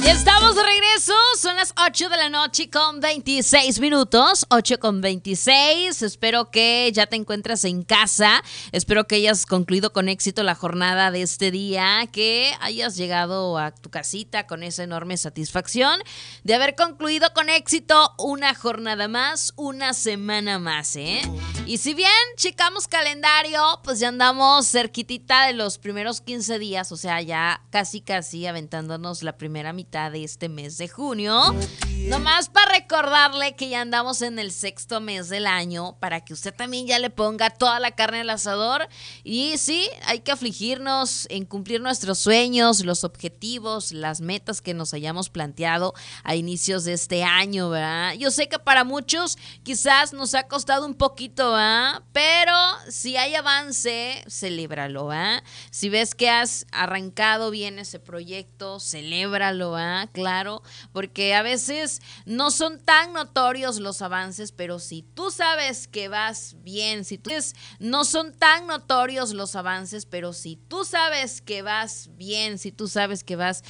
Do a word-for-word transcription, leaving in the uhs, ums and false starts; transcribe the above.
Estamos de regreso, son las ocho de la noche con veintiséis minutos, ocho con veintiséis. Espero que ya te encuentres en casa, espero que hayas concluido con éxito la jornada de este día, que hayas llegado a tu casita con esa enorme satisfacción de haber concluido con éxito una jornada más, una semana más, ¿eh? Y si bien checamos calendario, pues ya andamos cerquitita de los primeros quince días, o sea, ya casi casi aventándonos la primera mitad de este mes de junio. Nomás para recordarle que ya andamos en el sexto mes del año, para que usted también ya le ponga toda la carne al asador. Y sí, hay que afligirnos en cumplir nuestros sueños, los objetivos, las metas que nos hayamos planteado a inicios de este año, ¿verdad? Yo sé que para muchos quizás nos ha costado un poquito, ¿verdad? Pero si hay avance, celébralo, ¿verdad? Si ves que has arrancado bien ese proyecto, celébralo, ¿verdad? Claro, porque a veces no son tan notorios los avances, pero si tú sabes que vas bien, si tú no son tan notorios los avances, pero si tú sabes que vas bien, si tú sabes que vas